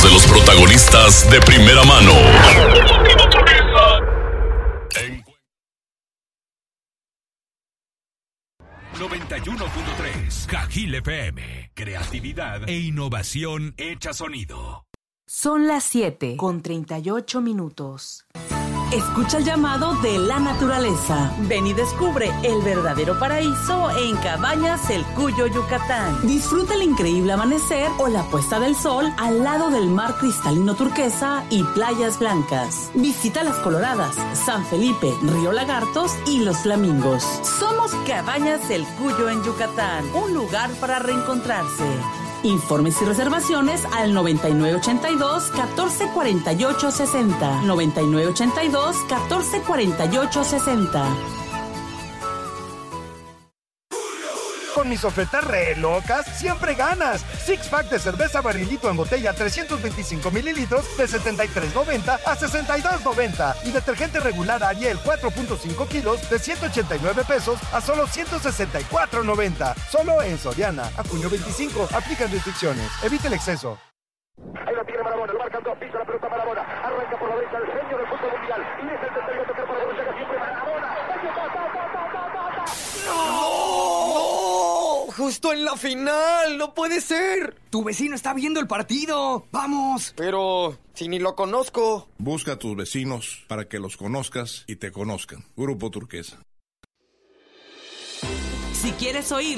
de los protagonistas de primera mano. 91.3 Cajil FM. Creatividad e innovación hecha sonido. Son las 7:38. Escucha el llamado de la naturaleza. Ven y descubre el verdadero paraíso en Cabañas El Cuyo, Yucatán. Disfruta el increíble amanecer o la puesta del sol al lado del mar cristalino turquesa y playas blancas. Visita Las Coloradas, San Felipe, Río Lagartos y Los Flamingos. Somos Cabañas El Cuyo en Yucatán, un lugar para reencontrarse. Informes y reservaciones al 9982-1448-60. 9982-1448-60. Con mis ofertas re locas, siempre ganas. Six pack de cerveza Barrilito en botella 325 mililitros de $73.90 a $62.90. Y detergente regular Ariel 4.5 kilos de $189 a solo $164.90. Solo en Soriana. A junio 25. Aplican restricciones. Evite el exceso. Ahí lo tiene Marabona, lo marcan dos, pisa la pelota Marabona, arranca por la derecha el genio del fútbol mundial, y es el tercero a tocar para la derecha, siempre Marabona. ¡No! ¡Justo en la final! ¡No puede ser! Tu vecino está viendo el partido. ¡Vamos! Pero si ni lo conozco. Busca a tus vecinos para que los conozcas y te conozcan. Grupo Turquesa. Si quieres oír